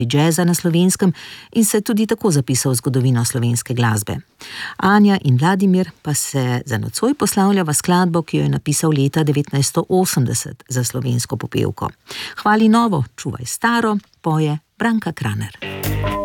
džeza na Slovenskem in se tudi tako zapisal v zgodovino slovenske glasbe. Anja in Vladimir pa se za nocoj poslavljava skladbo, ki jo je napisal leta 1980 za slovensko popevko. Hvali novo, čuvaj staro, poje Branka Kraner.